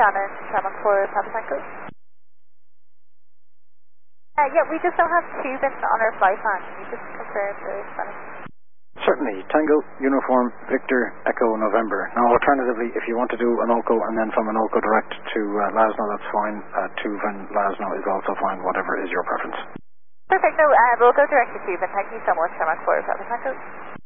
Shannon, Shamrock for Papa Tango. Yeah, we just don't have tubing on our flight plan. Can you just confirm the spelling? Certainly. Tango, Uniform, Victor, Echo, November. Now, alternatively, if you want to do an Ulco and then from an Ulco direct to Lasno, that's fine. Tuvan, Lasno is also fine, whatever is your preference. Perfect. No, we'll go direct to Tuvan. Thank you so much, Shamrock for Papa Tango.